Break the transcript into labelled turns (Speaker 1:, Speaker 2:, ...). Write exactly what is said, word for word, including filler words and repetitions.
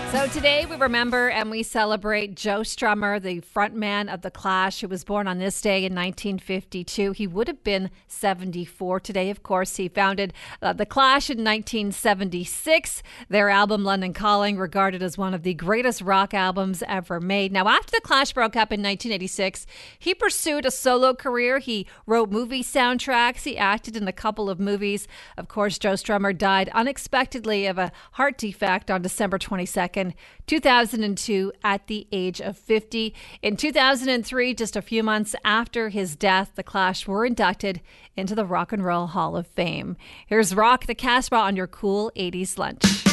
Speaker 1: So today we remember and we celebrate Joe Strummer, the frontman of The Clash, who was born on this day in nineteen fifty-two. He would have been seventy-four today, of course. He founded uh, The Clash in nineteen seventy-six. Their album, London Calling, regarded as one of the greatest rock albums ever made. Now, after The Clash broke up in nineteen eighty-six, he pursued a solo career. He wrote movie soundtracks. He acted in a couple of movies. Of course, Joe Strummer died unexpectedly of a heart defect on December twenty-second. two thousand two, at the age of fifty. In two thousand three, just a few months after his death, The Clash were inducted into the Rock and Roll Hall of Fame. Here's Rock the Casbah on your cool eighties lunch.